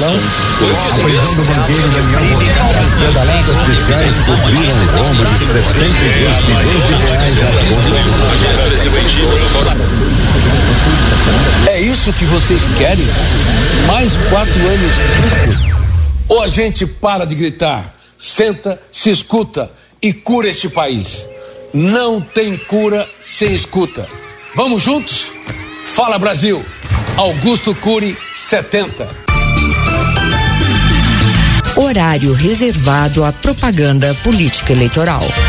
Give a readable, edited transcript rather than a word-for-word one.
Não. A prisão do banqueiro Daniel Morgado. As pedaladas fiscais cobriram o rombo de 72 milhões de reais nas contas. É isso que vocês querem? Mais 4 anos disso? Ou a gente para de gritar, senta, se escuta e cura este país? Não tem cura sem escuta. Vamos juntos? Fala, Brasil! Augusto Cury, 70. Horário reservado à propaganda política eleitoral.